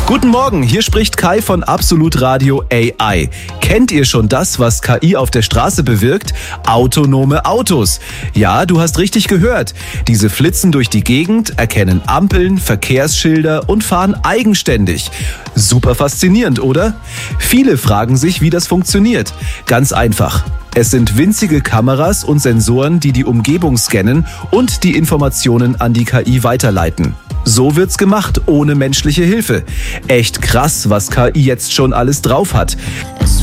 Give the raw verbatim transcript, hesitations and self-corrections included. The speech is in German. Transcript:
Guten Morgen, hier spricht Kai von Absolut Radio A I. Kennt ihr schon das, was K I auf der Straße bewirkt? Autonome Autos. Ja, du hast richtig gehört. Diese flitzen durch die Gegend, erkennen Ampeln, Verkehrsschilder und fahren eigenständig. Super faszinierend, oder? Viele fragen sich, wie das funktioniert. Ganz einfach. Es sind winzige Kameras und Sensoren, die die Umgebung scannen und die Informationen an die K I weiterleiten. So wird's gemacht, ohne menschliche Hilfe. Echt krass, was K I jetzt schon alles drauf hat.